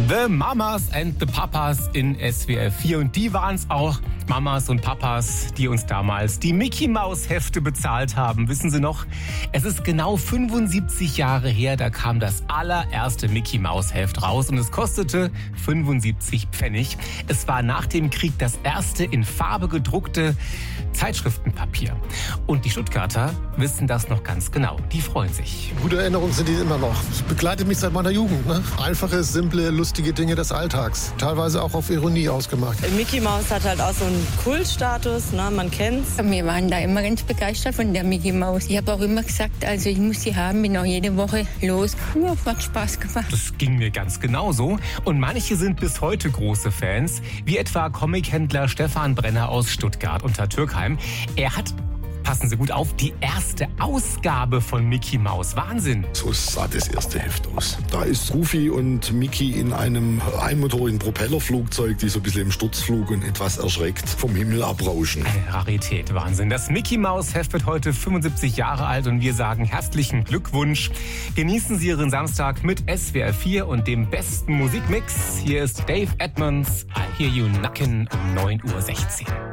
The Mamas and the Papas in SWR 4. Und die waren es auch, Mamas und Papas, die uns damals die Mickey-Maus-Hefte bezahlt haben. Wissen Sie noch? Es ist genau 75 Jahre her, da kam das allererste Mickey-Maus-Heft raus und es kostete 75 Pfennig. Es war nach dem Krieg das erste in Farbe gedruckte Zeitschriftenpapier. Und die Stuttgarter wissen das noch ganz genau. Die freuen sich. Gute Erinnerungen sind die immer noch. Es begleitet mich seit meiner Jugend. Ne? Einfache, simple, lustige Dinge des Alltags. Teilweise auch auf Ironie ausgemacht. Mickey Maus hat halt auch so einen Kultstatus, ne? Man kennt's. Wir waren da immer ganz begeistert von der Mickey Maus. Ich habe auch immer gesagt, also ich muss sie haben, bin auch jede Woche los. Ja, hat Spaß gemacht. Das ging mir ganz genauso. Und manche sind bis heute große Fans, wie etwa Comichändler Stefan Brenner aus Stuttgart unter Türkheim. Er hat, passen Sie gut auf, die erste Ausgabe von Mickey Maus. Wahnsinn. So sah das erste Heft aus. Da ist Goofy und Mickey in einem einmotorigen Propellerflugzeug, die so ein bisschen im Sturzflug und etwas erschreckt vom Himmel abrauschen. Eine Rarität, Wahnsinn. Das Mickey Maus Heft wird heute 75 Jahre alt und wir sagen herzlichen Glückwunsch. Genießen Sie Ihren Samstag mit SWR 4 und dem besten Musikmix. Hier ist Dave Edmonds, I Hear You Knockin' um 9:16 Uhr.